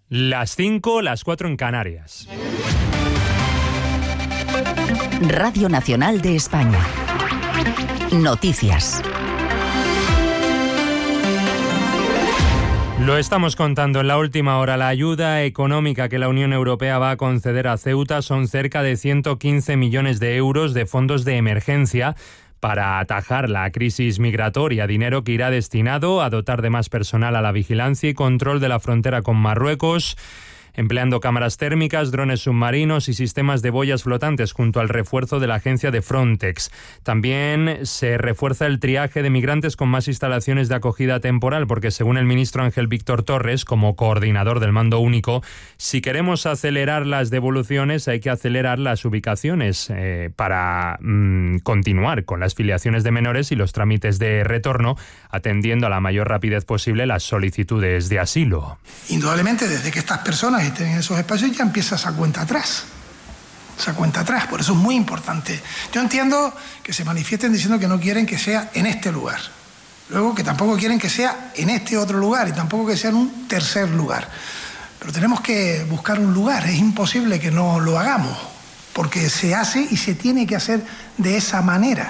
Las 5, las 4 en Canarias. Radio Nacional de España. Noticias. Lo estamos contando en la última hora. La ayuda económica que la Unión Europea va a conceder a Ceuta son cerca de 115 millones de euros de fondos de emergencia para atajar la crisis migratoria, dinero que irá destinado a dotar de más personal a la vigilancia y control de la frontera con Marruecos, empleando cámaras térmicas, drones submarinos y sistemas de boyas flotantes junto al refuerzo de la agencia de Frontex. También se refuerza el triaje de migrantes con más instalaciones de acogida temporal, porque según el ministro Ángel Víctor Torres, como coordinador del mando único, si queremos acelerar las devoluciones hay que acelerar las ubicaciones para continuar con las filiaciones de menores y los trámites de retorno, atendiendo a la mayor rapidez posible las solicitudes de asilo. Indudablemente, desde que estas personas estén en esos espacios ya empieza esa cuenta atrás. Por eso es muy importante. Yo entiendo que se manifiesten diciendo que no quieren que sea en este lugar. Luego que tampoco quieren que sea en este otro lugar y tampoco que sea en un tercer lugar. Pero tenemos que buscar un lugar. Es imposible que no lo hagamos, porque se hace y se tiene que hacer de esa manera.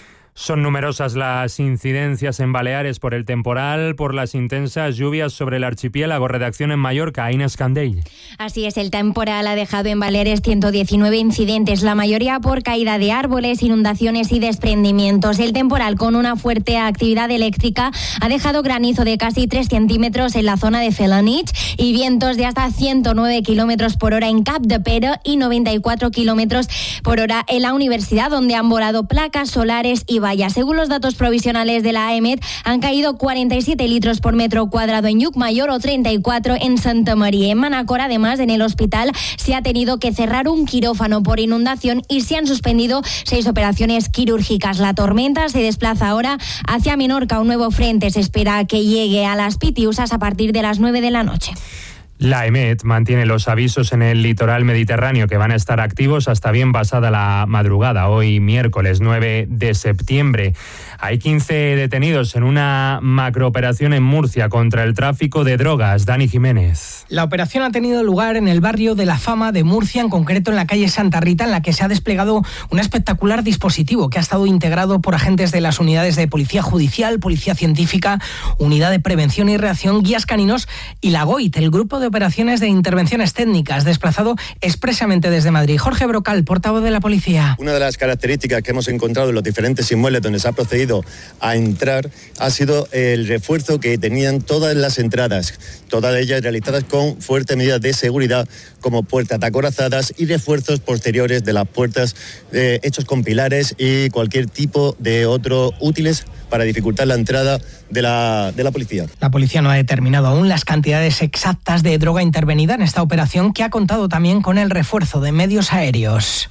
Son numerosas las incidencias en Baleares por el temporal, por las intensas lluvias sobre el archipiélago. Redacción en Mallorca, Inés Candell. Así es, el temporal ha dejado en Baleares 119 incidentes, la mayoría por caída de árboles, inundaciones y desprendimientos. El temporal, con una fuerte actividad eléctrica, ha dejado granizo de casi 3 centímetros en la zona de Felanitx y vientos de hasta 109 kilómetros por hora en Capdepera y 94 kilómetros por hora en la universidad, donde han volado placas solares y vallas. Según los datos provisionales de la AEMET, han caído 47 litros por metro cuadrado en Llucmajor o 34 en Santa María. En Manacor, además, en el hospital se ha tenido que cerrar un quirófano por inundación y se han suspendido 6 operaciones quirúrgicas. La tormenta se desplaza ahora hacia Menorca. Un nuevo frente se espera que llegue a las Pitiusas a partir de las 9 de la noche. La AEMET mantiene los avisos en el litoral mediterráneo que van a estar activos hasta bien pasada la madrugada, hoy miércoles 9 de septiembre. Hay 15 detenidos en una macrooperación en Murcia contra el tráfico de drogas. Dani Jiménez. La operación ha tenido lugar en el barrio de La Fama de Murcia, en concreto en la calle Santa Rita, en la que se ha desplegado un espectacular dispositivo que ha estado integrado por agentes de las unidades de Policía Judicial, Policía Científica, Unidad de Prevención y Reacción, Guías Caninos y la GOIT, el Grupo de Operaciones de Intervenciones Técnicas, desplazado expresamente desde Madrid. Jorge Brocal, portavoz de la policía. Una de las características que hemos encontrado en los diferentes inmuebles donde se ha procedido a entrar ha sido el refuerzo que tenían todas las entradas, todas ellas realizadas con fuertes medidas de seguridad, como puertas acorazadas y refuerzos posteriores de las puertas hechos con pilares y cualquier tipo de otro útiles para dificultar la entrada de la policía. La policía no ha determinado aún las cantidades exactas de droga intervenida en esta operación, que ha contado también con el refuerzo de medios aéreos.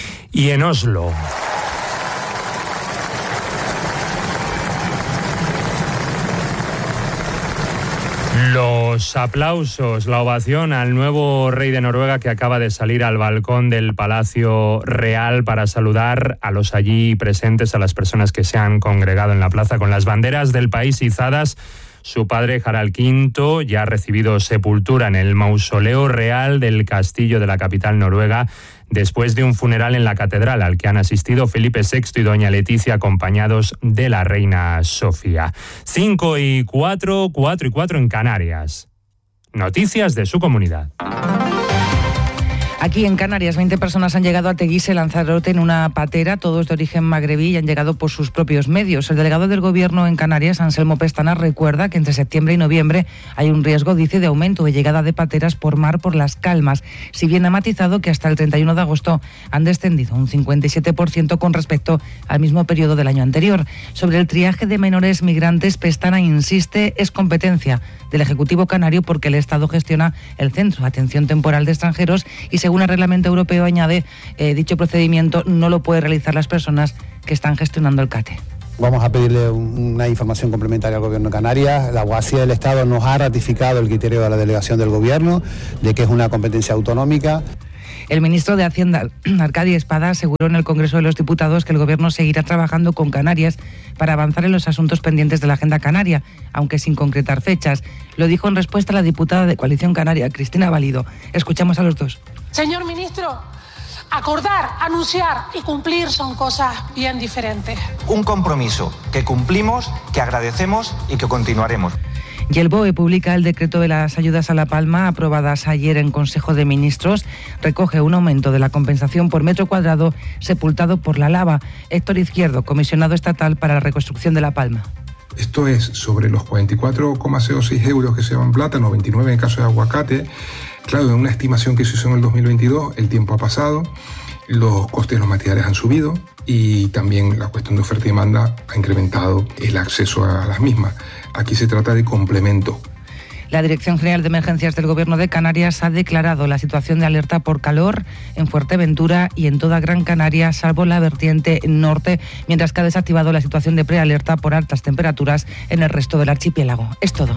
Y en Oslo. Los aplausos, la ovación al nuevo rey de Noruega, que acaba de salir al balcón del Palacio Real para saludar a los allí presentes, a las personas que se han congregado en la plaza con las banderas del país izadas. Su padre, Harald V, ya ha recibido sepultura en el mausoleo real del castillo de la capital noruega, después de un funeral en la catedral al que han asistido Felipe VI y doña Leticia, acompañados de la reina Sofía. 5 y 4, 4 y 4 en Canarias. Noticias de su comunidad. Aquí en Canarias, 20 personas han llegado a Teguise, Lanzarote, en una patera, todos de origen magrebí, y han llegado por sus propios medios. El delegado del Gobierno en Canarias, Anselmo Pestana, recuerda que entre septiembre y noviembre hay un riesgo, dice, de aumento de llegada de pateras por mar por las calmas, si bien ha matizado que hasta el 31 de agosto han descendido un 57% con respecto al mismo periodo del año anterior. Sobre el triaje de menores migrantes, Pestana insiste, es competencia del Ejecutivo canario porque el Estado gestiona el Centro de Atención Temporal de Extranjeros y, según el reglamento europeo, añade, dicho procedimiento no lo pueden realizar las personas que están gestionando el CATE. Vamos a pedirle una información complementaria al Gobierno de Canarias. La Abogacía del Estado nos ha ratificado el criterio de la delegación del Gobierno de que es una competencia autonómica. El ministro de Hacienda, Arcadi Espada, aseguró en el Congreso de los Diputados que el Gobierno seguirá trabajando con Canarias para avanzar en los asuntos pendientes de la agenda canaria, aunque sin concretar fechas. Lo dijo en respuesta a la diputada de Coalición Canaria, Cristina Valido. Escuchamos a los dos. Señor ministro, acordar, anunciar y cumplir son cosas bien diferentes. Un compromiso que cumplimos, que agradecemos y que continuaremos. Y el BOE publica el decreto de las ayudas a La Palma, aprobadas ayer en Consejo de Ministros. Recoge un aumento de la compensación por metro cuadrado sepultado por la lava. Héctor Izquierdo, comisionado estatal para la reconstrucción de La Palma. Esto es sobre los 44,06 euros que se van plátano, 29 en el caso de aguacate. Claro, en una estimación que se hizo en el 2022, el tiempo ha pasado, los costes de los materiales han subido y también la cuestión de oferta y demanda ha incrementado el acceso a las mismas. Aquí se trata de complemento. La Dirección General de Emergencias del Gobierno de Canarias ha declarado la situación de alerta por calor en Fuerteventura y en toda Gran Canaria, salvo la vertiente norte, mientras que ha desactivado la situación de prealerta por altas temperaturas en el resto del archipiélago. Es todo.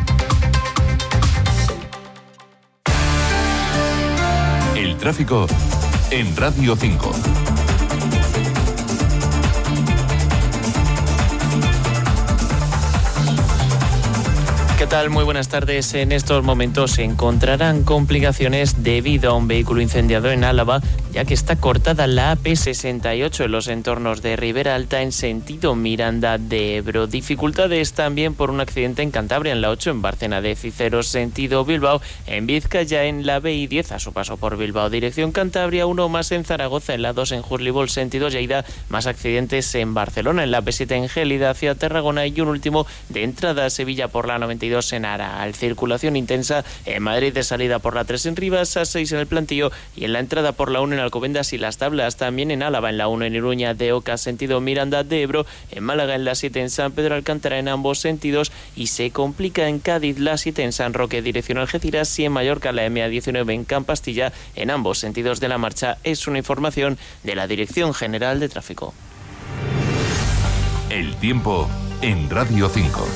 El tráfico en Radio 5. ¿Qué tal? Muy buenas tardes. En estos momentos se encontrarán complicaciones debido a un vehículo incendiado en Álava, ya que está cortada la AP68 en los entornos de Ribera Alta en sentido Miranda de Ebro. Dificultades también por un accidente en Cantabria, en la 8 en Bárcena de Ciceros, sentido Bilbao, en Vizcaya en la BI10 a su paso por Bilbao, dirección Cantabria, uno más en Zaragoza, en la 2 en Juslibol, sentido Lleida, más accidentes en Barcelona, en la P7 en Gélida hacia Tarragona y un último de entrada a Sevilla por la 92 en Araal. Circulación intensa en Madrid de salida por la 3 en Rivas, a 6 en el Plantío y en la entrada por la 1 en Alcobendas y Las Tablas, también en Álava, en la 1 en Iruña de Oca, sentido Miranda de Ebro, en Málaga en la 7 en San Pedro Alcántara en ambos sentidos y se complica en Cádiz la 7 en San Roque, dirección Algeciras y en Mallorca la MA19 en Campastilla, en ambos sentidos de la marcha. Es una información de la Dirección General de Tráfico. El tiempo en Radio 5.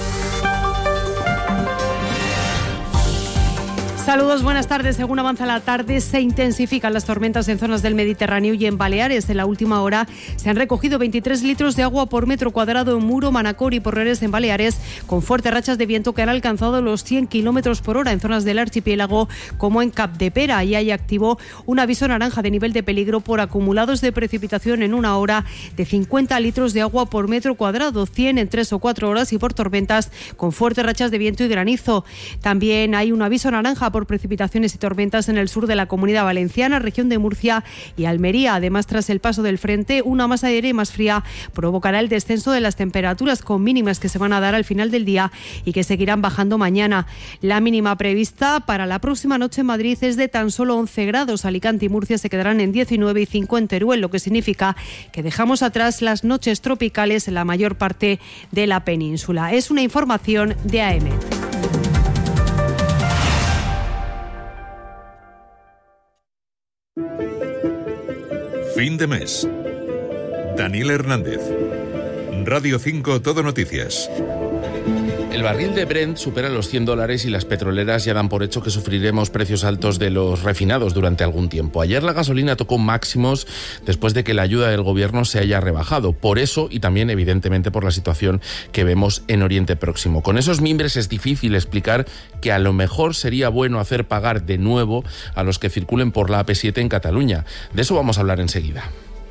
Saludos, buenas tardes. Según avanza la tarde, se intensifican las tormentas en zonas del Mediterráneo y en Baleares. En la última hora se han recogido 23 litros de agua por metro cuadrado en Muro, Manacor y Porreres en Baleares, con fuertes rachas de viento que han alcanzado los 100 kilómetros por hora en zonas del archipiélago como en Capdepera. Y hay activo un aviso naranja de nivel de peligro por acumulados de precipitación en una hora de 50 litros de agua por metro cuadrado, 100 en 3 o 4 horas y por tormentas con fuertes rachas de viento y granizo. También hay un aviso naranja por precipitaciones y tormentas en el sur de la Comunidad Valenciana, región de Murcia y Almería. Además, tras el paso del frente, una masa de aire más fría provocará el descenso de las temperaturas con mínimas que se van a dar al final del día y que seguirán bajando mañana. La mínima prevista para la próxima noche en Madrid es de tan solo 11 grados. Alicante y Murcia se quedarán en 19 y 5 en Teruel, lo que significa que dejamos atrás las noches tropicales en la mayor parte de la península. Es una información de AEMET. Fin de mes. Daniel Hernández. Radio 5 Todo Noticias. El barril de Brent supera los $100 y las petroleras ya dan por hecho que sufriremos precios altos de los refinados durante algún tiempo. Ayer la gasolina tocó máximos después de que la ayuda del gobierno se haya rebajado. Por eso y también evidentemente por la situación que vemos en Oriente Próximo. Con esos mimbres es difícil explicar que a lo mejor sería bueno hacer pagar de nuevo a los que circulen por la AP7 en Cataluña. De eso vamos a hablar enseguida.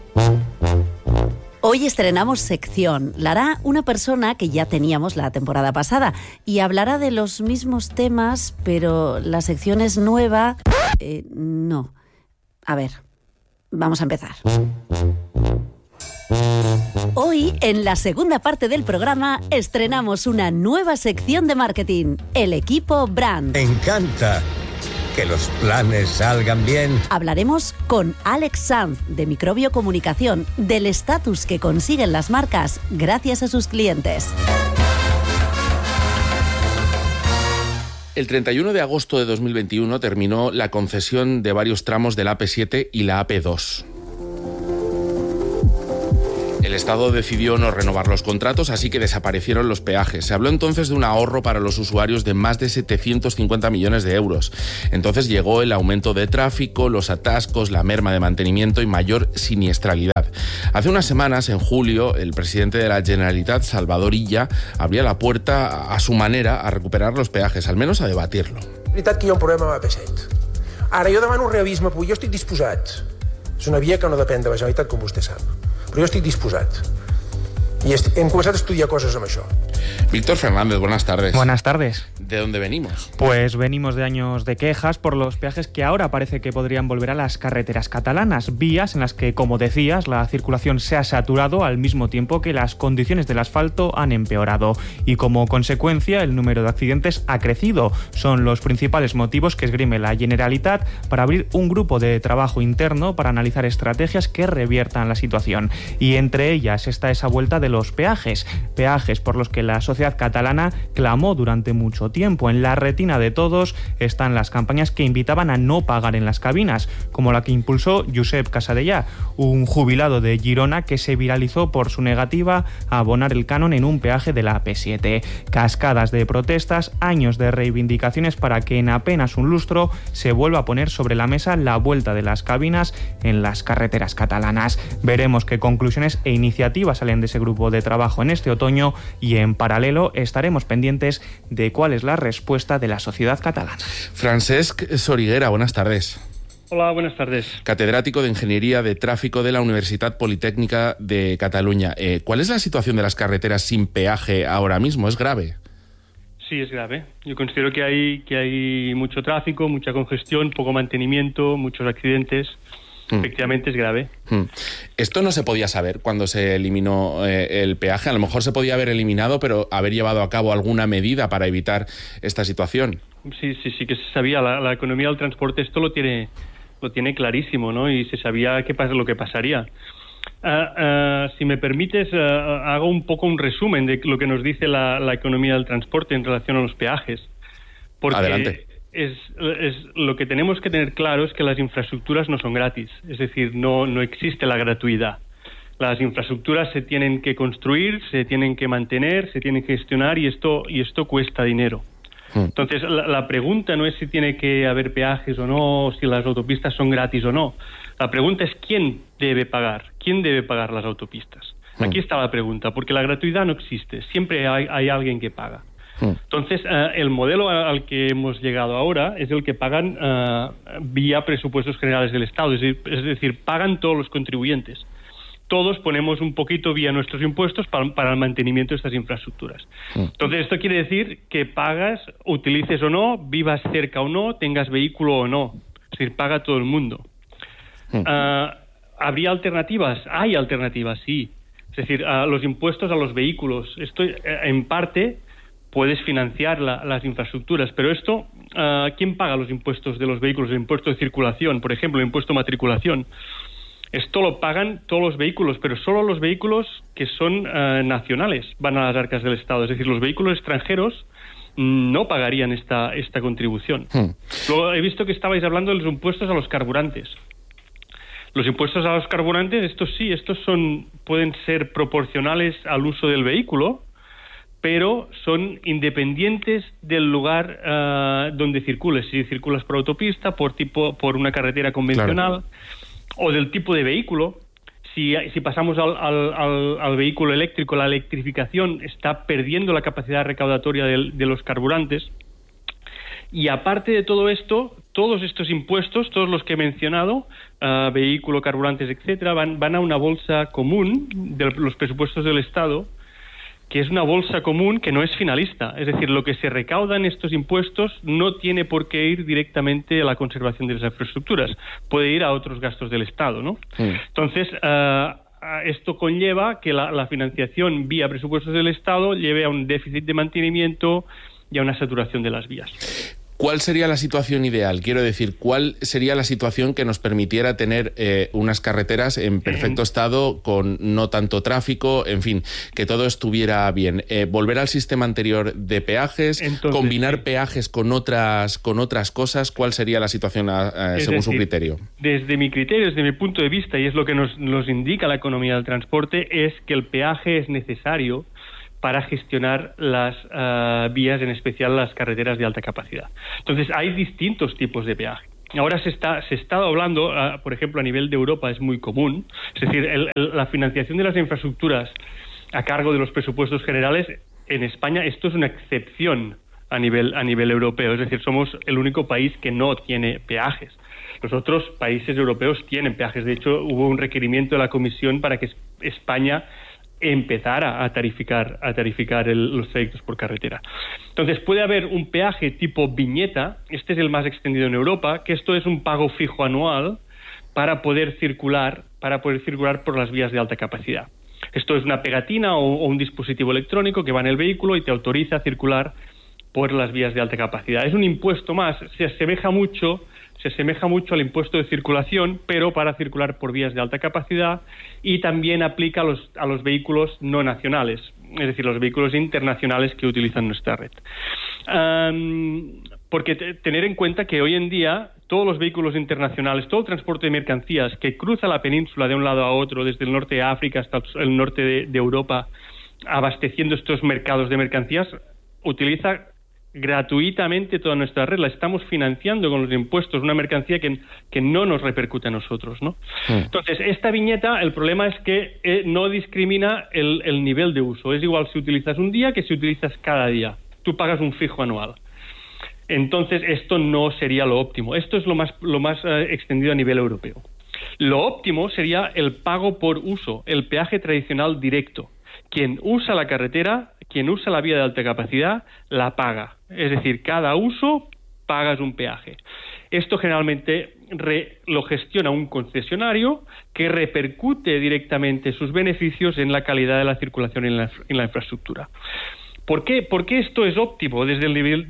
Hoy estrenamos sección. La hará una persona que ya teníamos la temporada pasada y hablará de los mismos temas, pero la sección es nueva. No. A ver, vamos a empezar. Hoy, en la segunda parte del programa, estrenamos una nueva sección de marketing, el equipo Brand. Me encanta que los planes salgan bien. Hablaremos con Alex Sanz, de Microbio Comunicación, del estatus que consiguen las marcas gracias a sus clientes. El 31 de agosto de 2021 terminó la concesión de varios tramos de la AP7 y la AP2. El Estado decidió no renovar los contratos, así que desaparecieron los peajes. Se habló entonces de un ahorro para los usuarios de más de 750 millones de euros. Entonces llegó el aumento de tráfico, los atascos, la merma de mantenimiento y mayor siniestralidad. Hace unas semanas, en julio, el presidente de la Generalitat, Salvador Illa, abría la puerta a su manera a recuperar los peajes, al menos a debatirlo. És veritat que hi ha un problema amb AP7. Ara, jo demano realisme, perquè jo estic disposat. És una via que no depèn de la Generalitat, com vostè sap. Però jo estic disposat. Y hem començat a estudiar cosas amb això. Víctor Fernández, buenas tardes. Buenas tardes. ¿De dónde venimos? Pues venimos de años de quejas por los peajes que ahora parece que podrían volver a las carreteras catalanas, vías en las que, como decías, la circulación se ha saturado al mismo tiempo que las condiciones del asfalto han empeorado y como consecuencia el número de accidentes ha crecido. Son los principales motivos que esgrime la Generalitat para abrir un grupo de trabajo interno para analizar estrategias que reviertan la situación. Y entre ellas está esa vuelta de los peajes por los que la sociedad catalana clamó durante mucho tiempo. En la retina de todos están las campañas que invitaban a no pagar en las cabinas, como la que impulsó Josep Casadellà, un jubilado de Girona que se viralizó por su negativa a abonar el canon en un peaje de la AP7. Cascadas de protestas, años de reivindicaciones para que en apenas un lustro se vuelva a poner sobre la mesa la vuelta de las cabinas en las carreteras catalanas. Veremos qué conclusiones e iniciativas salen de ese grupo de trabajo en este otoño y en paralelo estaremos pendientes de cuál es la respuesta de la sociedad catalana. Francesc Soriguera, buenas tardes. Hola, buenas tardes. Catedrático de Ingeniería de Tráfico de la Universitat Politécnica de Cataluña. ¿Cuál es la situación de las carreteras sin peaje ahora mismo? ¿Es grave? Sí, es grave. Yo considero que hay mucho tráfico, mucha congestión, poco mantenimiento, muchos accidentes. Efectivamente es grave. Esto no se podía saber cuando se eliminó el peaje. A lo mejor se podía haber eliminado, pero haber llevado a cabo alguna medida para evitar esta situación. Sí que se sabía. La economía del transporte esto lo tiene clarísimo, ¿no? Y se sabía lo que pasaría. Si me permites, hago un poco un resumen de lo que nos dice la economía del transporte en relación a los peajes. Porque adelante. Lo que tenemos que tener claro es que las infraestructuras no son gratis, es decir, no existe la gratuidad. Las infraestructuras se tienen que construir, se tienen que mantener, se tienen que gestionar y esto cuesta dinero. Entonces, la pregunta no es si tiene que haber peajes o no, si las autopistas son gratis o no. La pregunta es quién debe pagar las autopistas. Aquí está la pregunta, porque la gratuidad no existe, siempre hay alguien que paga. Entonces, el modelo al que hemos llegado ahora es el que pagan vía presupuestos generales del Estado, es decir, pagan todos los contribuyentes. Todos ponemos un poquito vía nuestros impuestos para el mantenimiento de estas infraestructuras. Entonces, esto quiere decir que pagas, utilices o no, vivas cerca o no, tengas vehículo o no. Es decir, paga todo el mundo. ¿Habría alternativas? Hay alternativas, sí. Es decir, los impuestos a los vehículos. Esto, en parte, puedes financiar las infraestructuras, pero esto, ¿quién paga los impuestos de los vehículos? El impuesto de circulación, por ejemplo, el impuesto de matriculación. Esto lo pagan todos los vehículos, pero solo los vehículos que son nacionales van a las arcas del Estado. Es decir, los vehículos extranjeros no pagarían esta contribución. Luego he visto que estabais hablando de los impuestos a los carburantes. Los impuestos a los carburantes, estos pueden ser proporcionales al uso del vehículo, pero son independientes del lugar donde circules. Si circulas por autopista, por una carretera convencional, o del tipo de vehículo. Si pasamos al vehículo eléctrico, la electrificación está perdiendo la capacidad recaudatoria de los carburantes. Y aparte de todo esto, todos estos impuestos, todos los que he mencionado, vehículo, carburantes, etcétera, van a una bolsa común de los presupuestos del Estado, que es una bolsa común que no es finalista. Es decir, lo que se recauda en estos impuestos no tiene por qué ir directamente a la conservación de las infraestructuras. Puede ir a otros gastos del Estado, ¿no? Entonces, esto conlleva que la financiación vía presupuestos del Estado lleve a un déficit de mantenimiento y a una saturación de las vías. ¿Cuál sería la situación ideal? Quiero decir, ¿cuál sería la situación que nos permitiera tener unas carreteras en perfecto estado, con no tanto tráfico, en fin, que todo estuviera bien? ¿Volver al sistema anterior de peajes? Entonces, ¿combinar peajes con otras cosas? ¿Cuál sería la situación según su criterio? Desde mi criterio, desde mi punto de vista, y es lo que nos indica la economía del transporte, es que el peaje es necesario para gestionar las vías, en especial las carreteras de alta capacidad. Entonces, hay distintos tipos de peaje. Ahora se está hablando, por ejemplo, a nivel de Europa es muy común, es decir, la financiación de las infraestructuras a cargo de los presupuestos generales. En España esto es una excepción a nivel europeo, es decir, somos el único país que no tiene peajes. Los otros países europeos tienen peajes. De hecho, hubo un requerimiento de la Comisión para que España empezara a tarificar los trayectos por carretera. Entonces, puede haber un peaje tipo viñeta, este es el más extendido en Europa, que esto es un pago fijo anual para poder circular por las vías de alta capacidad. Esto es una pegatina o un dispositivo electrónico que va en el vehículo y te autoriza a circular por las vías de alta capacidad. Es un impuesto más, se asemeja mucho al impuesto de circulación, pero para circular por vías de alta capacidad, y también aplica a los vehículos no nacionales, es decir, los vehículos internacionales que utilizan nuestra red. Porque tener en cuenta que hoy en día todos los vehículos internacionales, todo el transporte de mercancías que cruza la península de un lado a otro, desde el norte de África hasta el norte de Europa, abasteciendo estos mercados de mercancías, utiliza gratuitamente toda nuestra red. La estamos financiando con los impuestos, una mercancía que no nos repercute a nosotros, ¿no? Entonces, esta viñeta, el problema es que no discrimina el nivel de uso. Es igual si utilizas un día que si utilizas cada día. Tú pagas un fijo anual. Entonces, esto no sería lo óptimo. Esto es lo más extendido a nivel europeo. Lo óptimo sería el pago por uso, el peaje tradicional directo. Quien usa la carretera, quien usa la vía de alta capacidad, la paga. Es decir, cada uso pagas un peaje. Esto generalmente lo gestiona un concesionario que repercute directamente sus beneficios en la calidad de la circulación en la infraestructura. ¿Por qué esto es óptimo desde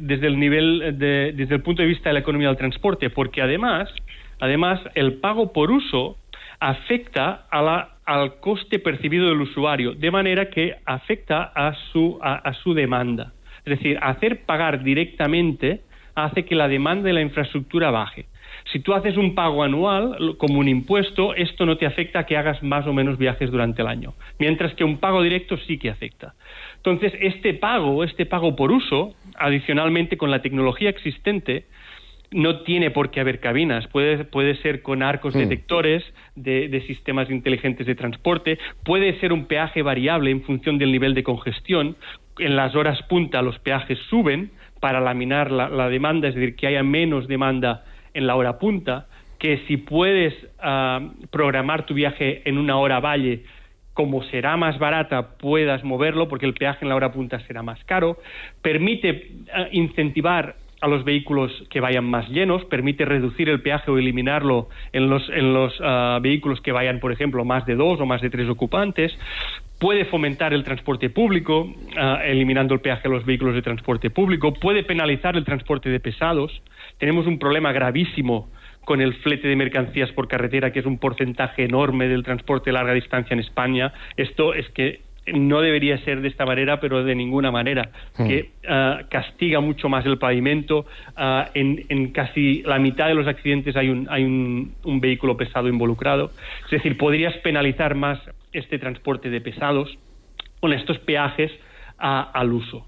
el punto de vista de la economía del transporte? Porque además el pago por uso afecta al coste percibido del usuario, de manera que afecta a su demanda. Es decir, hacer pagar directamente hace que la demanda de la infraestructura baje. Si tú haces un pago anual como un impuesto, esto no te afecta a que hagas más o menos viajes durante el año, mientras que un pago directo sí que afecta. Entonces, este pago por uso, adicionalmente con la tecnología existente, no tiene por qué haber cabinas, puede ser con arcos detectores de sistemas inteligentes de transporte, puede ser un peaje variable en función del nivel de congestión. En las horas punta los peajes suben para laminar la demanda, es decir, que haya menos demanda en la hora punta, que si puedes programar tu viaje en una hora valle, como será más barata, puedas moverlo, porque el peaje en la hora punta será más caro. Permite incentivar a los vehículos que vayan más llenos, permite reducir el peaje o eliminarlo en los vehículos que vayan, por ejemplo, más de 2 o más de 3 ocupantes. Puede fomentar el transporte público, eliminando el peaje a los vehículos de transporte público. Puede penalizar el transporte de pesados. Tenemos un problema gravísimo con el flete de mercancías por carretera, que es un porcentaje enorme del transporte de larga distancia en España. Esto es que no debería ser de esta manera, pero de ninguna manera, que castiga mucho más el pavimento. En casi la mitad de los accidentes hay un vehículo pesado involucrado. Es decir, podrías penalizar más este transporte de pesados con estos peajes al uso.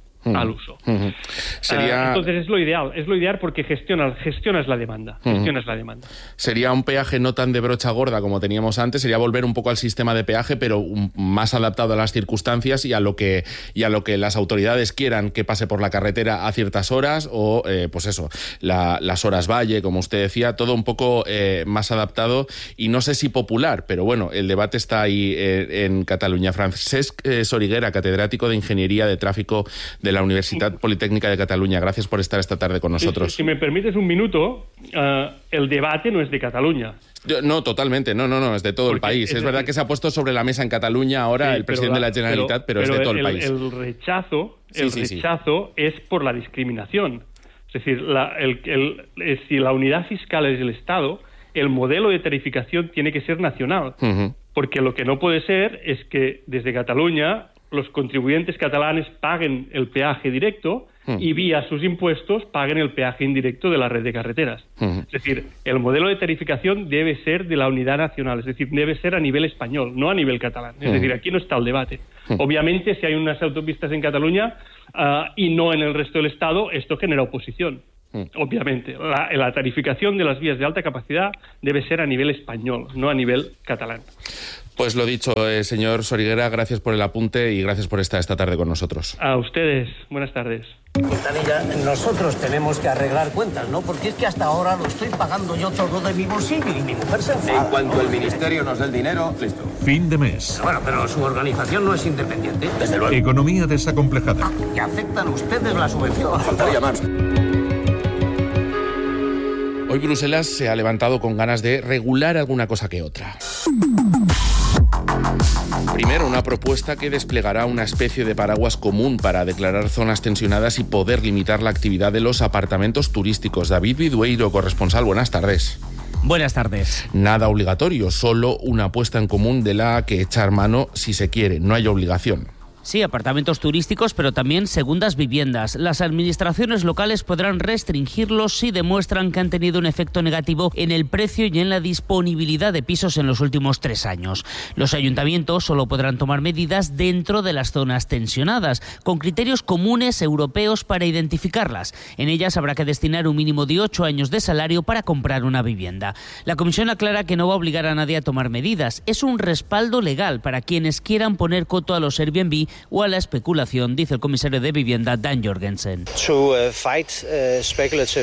Entonces es lo ideal porque gestionas la demanda. Sería un peaje no tan de brocha gorda como teníamos antes, sería volver un poco al sistema de peaje, pero más adaptado a las circunstancias y a lo que las autoridades quieran que pase por la carretera a ciertas horas, o pues eso, las horas valle, como usted decía, todo un poco más adaptado, y no sé si popular, pero bueno, el debate está ahí en Cataluña. Francesc Soriguera, catedrático de Ingeniería de Tráfico de la Universidad Politécnica de Cataluña. Gracias por estar esta tarde con nosotros. Si me permites un minuto, el debate no es de Cataluña. No, totalmente, no, es de todo el país. Es verdad que se ha puesto sobre la mesa en Cataluña ahora el presidente de la Generalitat, pero es de todo el país. El rechazo es por la discriminación. Es decir, si la unidad fiscal es el Estado, el modelo de tarificación tiene que ser nacional. Porque lo que no puede ser es que desde Cataluña los contribuyentes catalanes paguen el peaje directo y vía sus impuestos paguen el peaje indirecto de la red de carreteras. Es decir, el modelo de tarificación debe ser de la unidad nacional, es decir, debe ser a nivel español, no a nivel catalán. Es decir, aquí no está el debate. Obviamente, si hay unas autopistas en Cataluña y no en el resto del Estado, esto genera oposición. Obviamente, la tarificación de las vías de alta capacidad debe ser a nivel español, no a nivel catalán. Pues lo dicho, señor Soriguera, gracias por el apunte y gracias por estar esta tarde con nosotros. A ustedes, buenas tardes. Quintanilla, nosotros tenemos que arreglar cuentas, ¿no? Porque es que hasta ahora lo estoy pagando yo todo de mi bolsillo y mi mujer se enfada. En cuanto el ministerio nos dé el dinero, listo. Fin de mes. Bueno, pero su organización no es independiente, desde luego. Economía desacomplejada. ¿Que aceptan ustedes la subvención? Faltaría más. Hoy Bruselas se ha levantado con ganas de regular alguna cosa que otra. Primero, una propuesta que desplegará una especie de paraguas común para declarar zonas tensionadas y poder limitar la actividad de los apartamentos turísticos. David Vidueiro, corresponsal, buenas tardes. Buenas tardes. Nada obligatorio, solo una puesta en común de la que echar mano si se quiere, no hay obligación. Sí, apartamentos turísticos, pero también segundas viviendas. Las administraciones locales podrán restringirlos si demuestran que han tenido un efecto negativo en el precio y en la disponibilidad de pisos en los últimos 3 años. Los ayuntamientos solo podrán tomar medidas dentro de las zonas tensionadas, con criterios comunes europeos para identificarlas. En ellas habrá que destinar un mínimo de 8 años de salario para comprar una vivienda. La Comisión aclara que no va a obligar a nadie a tomar medidas. Es un respaldo legal para quienes quieran poner coto a los Airbnb o a la especulación, dice el comisario de Vivienda, Dan Jorgensen. To fight speculative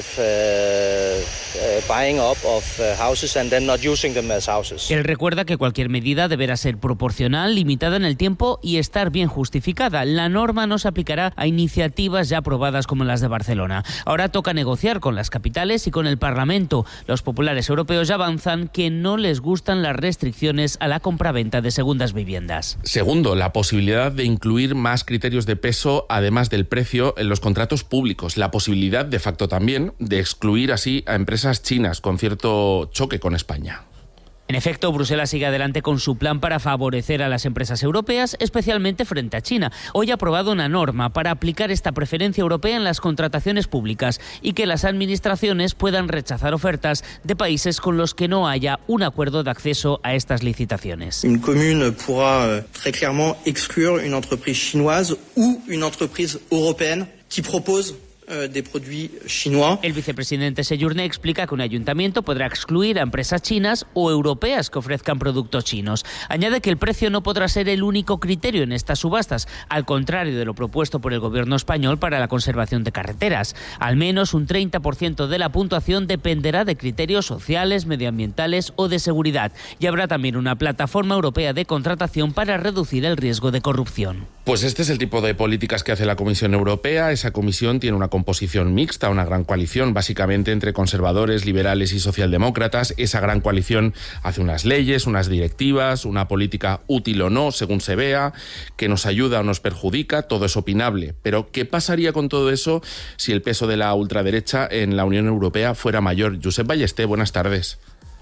buying up of houses and then not using them as houses. Él recuerda que cualquier medida deberá ser proporcional, limitada en el tiempo y estar bien justificada. La norma no se aplicará a iniciativas ya aprobadas como las de Barcelona. Ahora toca negociar con las capitales y con el Parlamento. Los populares europeos ya avanzan que no les gustan las restricciones a la compraventa de segundas viviendas. Segundo, la posibilidad de incluir más criterios de peso, además del precio, en los contratos públicos. La posibilidad, de facto también, de excluir así a empresas chinas, con cierto choque con España. En efecto, Bruselas sigue adelante con su plan para favorecer a las empresas europeas, especialmente frente a China. Hoy ha aprobado una norma para aplicar esta preferencia europea en las contrataciones públicas y que las administraciones puedan rechazar ofertas de países con los que no haya un acuerdo de acceso a estas licitaciones. Une commune pourra très clairement exclure une entreprise chinoise ou une entreprise européenne qui propose de produits chinois. El vicepresidente Séjourné explica que un ayuntamiento podrá excluir a empresas chinas o europeas que ofrezcan productos chinos. Añade que el precio no podrá ser el único criterio en estas subastas, al contrario de lo propuesto por el gobierno español para la conservación de carreteras. Al menos un 30% de la puntuación dependerá de criterios sociales, medioambientales o de seguridad. Y habrá también una plataforma europea de contratación para reducir el riesgo de corrupción. Pues este es el tipo de políticas que hace la Comisión Europea. Esa comisión tiene una composición mixta, una gran coalición, básicamente entre conservadores, liberales y socialdemócratas. Esa gran coalición hace unas leyes, unas directivas, una política útil o no, según se vea, que nos ayuda o nos perjudica, todo es opinable. Pero, ¿qué pasaría con todo eso si el peso de la ultraderecha en la Unión Europea fuera mayor? Josep Ballester, buenas tardes.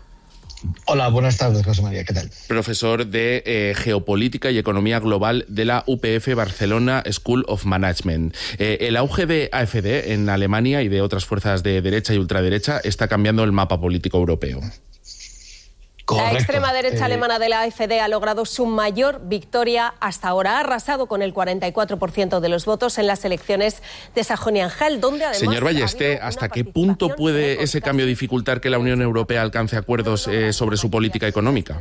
Hola, buenas tardes, José María, ¿qué tal? Profesor de Geopolítica y Economía Global de la UPF Barcelona School of Management. El auge de AfD en Alemania y de otras fuerzas de derecha y ultraderecha está cambiando el mapa político europeo. Correcto. La extrema derecha alemana de la AfD ha logrado su mayor victoria hasta ahora. Ha arrasado con el 44% de los votos en las elecciones de Sajonia-Anhalt, donde además... Señor Ballester, ¿hasta qué punto puede ese cambio dificultar que la Unión Europea alcance acuerdos sobre su política económica?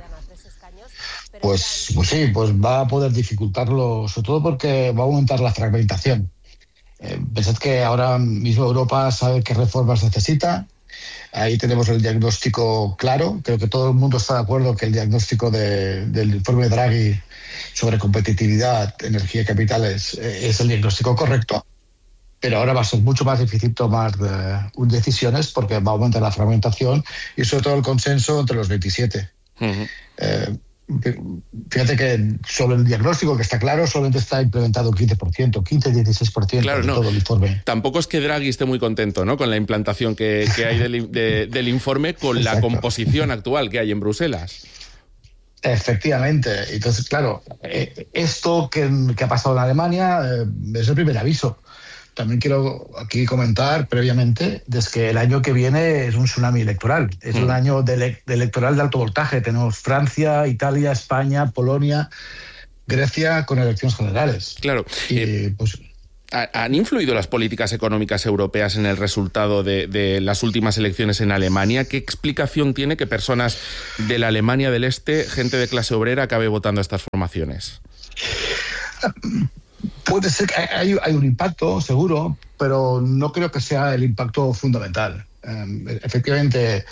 Pues sí, pues va a poder dificultarlo, sobre todo porque va a aumentar la fragmentación. Pensad que ahora mismo Europa sabe qué reformas necesita. Ahí tenemos el diagnóstico claro. Creo que todo el mundo está de acuerdo que el diagnóstico del informe Draghi sobre competitividad, energía y capitales es el diagnóstico correcto. Pero ahora va a ser mucho más difícil tomar decisiones porque va a aumentar la fragmentación y sobre todo el consenso entre los 27. Fíjate que sobre el diagnóstico, que está claro, solamente está implementado 15-16% claro, de todo el informe. Tampoco es que Draghi esté muy contento, ¿no?, con la implantación que hay del informe, con la composición actual que hay en Bruselas. Efectivamente. Entonces, claro, esto que ha pasado en Alemania es el primer aviso. También quiero aquí comentar previamente desde que el año que viene es un tsunami electoral. Es un año de electoral de alto voltaje. Tenemos Francia, Italia, España, Polonia, Grecia con elecciones generales. Claro. Y, pues, ¿han influido las políticas económicas europeas en el resultado de las últimas elecciones en Alemania? ¿Qué explicación tiene que personas de la Alemania del Este, gente de clase obrera, acabe votando a estas formaciones? Puede ser que hay un impacto, seguro, pero no creo que sea el impacto fundamental. Efectivamente,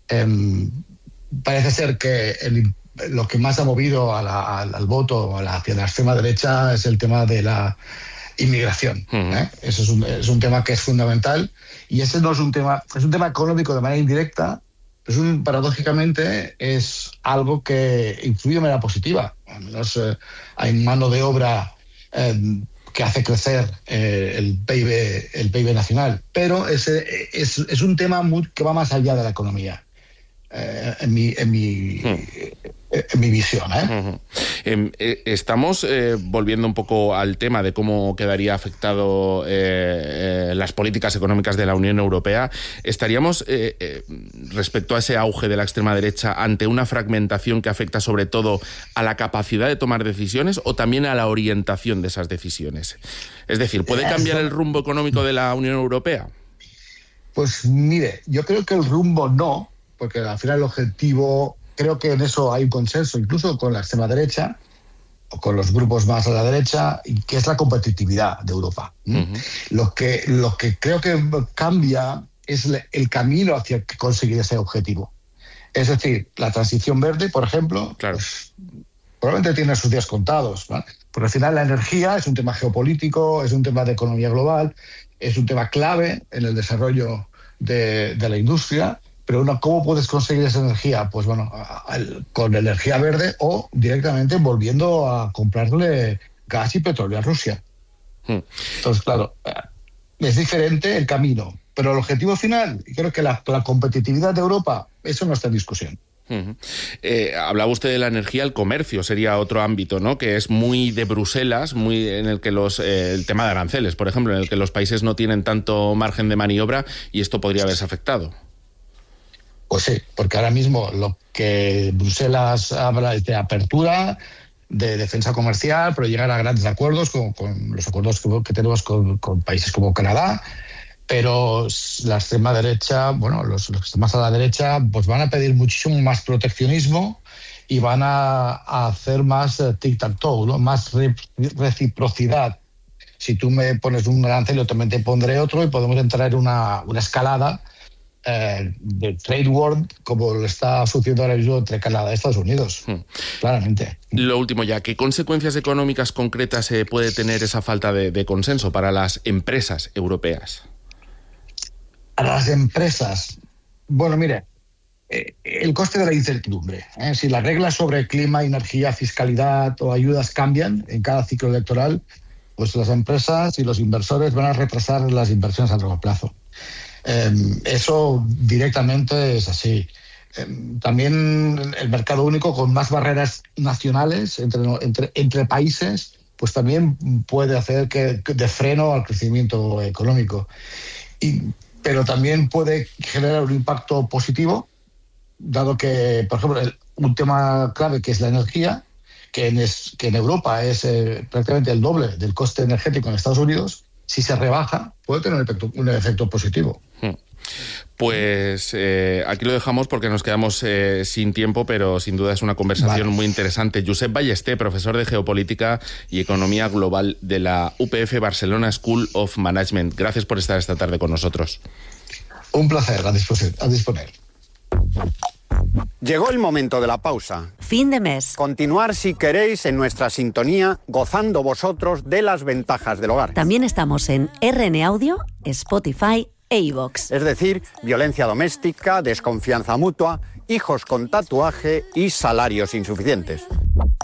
parece ser que lo que más ha movido al voto hacia la extrema derecha es el tema de la inmigración. Eso es un tema que es fundamental, y ese no es un tema económico de manera indirecta, pero paradójicamente es algo que influye de manera positiva. Al menos hay mano de obra que hace crecer el PIB nacional. Pero es un tema que va más allá de la economía, en mi visión. Estamos volviendo un poco al tema de cómo quedaría afectado las políticas económicas de la Unión Europea. ¿Estaríamos, respecto a ese auge de la extrema derecha, ante una fragmentación que afecta sobre todo a la capacidad de tomar decisiones o también a la orientación de esas decisiones? Es decir, ¿puede cambiar el rumbo económico de la Unión Europea? Pues mire, yo creo que el rumbo no, porque al final el objetivo, creo que en eso hay un consenso, incluso con la extrema derecha o con los grupos más a la derecha, que es la competitividad de Europa. Lo que creo que cambia es el camino hacia conseguir ese objetivo. Es decir, la transición verde, por ejemplo, pues, probablemente tiene sus días contados, ¿vale? Porque al final la energía es un tema geopolítico, es un tema de economía global, es un tema clave en el desarrollo de la industria. Pero ¿cómo puedes conseguir esa energía? Pues bueno, con energía verde o directamente volviendo a comprarle gas y petróleo a Rusia. Entonces, claro, es diferente el camino. Pero el objetivo final, creo que la competitividad de Europa, eso no está en discusión. Hablaba usted de la energía, el comercio sería otro ámbito, ¿no?, que es muy de Bruselas, muy en el que el tema de aranceles, por ejemplo, en el que los países no tienen tanto margen de maniobra y esto podría haberse afectado. Pues sí, porque ahora mismo lo que Bruselas habla es de apertura, de defensa comercial, pero llegar a grandes acuerdos con los acuerdos que tenemos con países como Canadá. Pero la extrema derecha, bueno, los que están más a la derecha, pues van a pedir muchísimo más proteccionismo y van a hacer más tic-tac-toe, ¿no?, más reciprocidad. Si tú me pones un arancel, yo también te pondré otro y podemos entrar en una escalada de trade war, como lo está sucediendo ahora mismo entre Canadá y Estados Unidos, claramente. Lo último ya, ¿qué consecuencias económicas concretas puede tener esa falta de consenso para las empresas europeas? A las empresas, bueno, mire, el coste de la incertidumbre. Si las reglas sobre clima, energía, fiscalidad o ayudas cambian en cada ciclo electoral, pues las empresas y los inversores van a retrasar las inversiones a largo plazo. Eso directamente es así. También el mercado único, con más barreras nacionales entre países, pues también puede hacer que de freno al crecimiento económico. Pero también puede generar un impacto positivo, dado que, por ejemplo, un tema clave que es la energía, que en Europa es prácticamente el doble del coste energético en Estados Unidos. Si se rebaja, puede tener un efecto positivo. Pues aquí lo dejamos porque nos quedamos sin tiempo, pero sin duda es una conversación muy interesante. Josep Ballester, profesor de Geopolítica y Economía Global de la UPF Barcelona School of Management. Gracias por estar esta tarde con nosotros. Un placer, a disponer. Llegó el momento de la pausa. Fin de mes. Continuar, si queréis, en nuestra sintonía, gozando vosotros de las ventajas del hogar. También estamos en RN Audio, Spotify e iVoox. Es decir, violencia doméstica, desconfianza mutua hijos con tatuaje y salarios insuficientes.